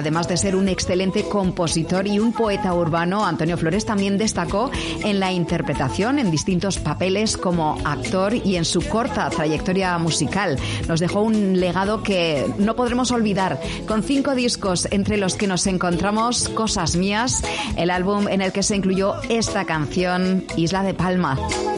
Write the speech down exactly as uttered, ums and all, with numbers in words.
Además de ser un excelente compositor y un poeta urbano, Antonio Flores también destacó en la interpretación en distintos papeles como actor y en su corta trayectoria musical. Nos dejó un legado que no podremos olvidar, con cinco discos entre los que nos encontramos Cosas Mías, el álbum en el que se incluyó esta canción, Isla de Palma.